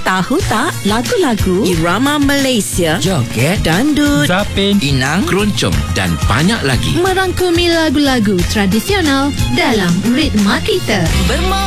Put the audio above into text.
Tahu tak lagu-lagu irama Malaysia, Joget, dandut, Zapin, Inang, Keroncong dan banyak lagi. merangkumi lagu-lagu tradisional dalam ritma kita.